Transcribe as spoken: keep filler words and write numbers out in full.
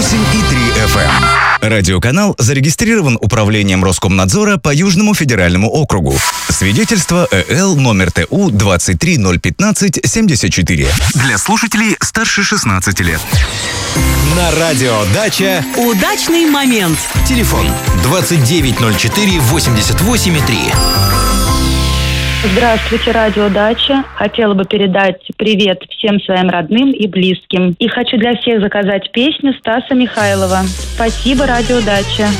восемь и три эф эм. Радиоканал зарегистрирован Управлением Роскомнадзора по Южному федеральному округу. Свидетельство ЭЛ номер ТУ двадцать три ноль пятнадцать семьдесят четыре. Для слушателей старше шестнадцати лет. На радио «Дача» удачный момент. Телефон двадцать девять ноль четыре восемьдесят восемь три. Здравствуйте, радио «Дача». Хотела бы передать привет всем своим родным и близким. И хочу для всех заказать песню Стаса Михайлова. Спасибо, радио «Дача».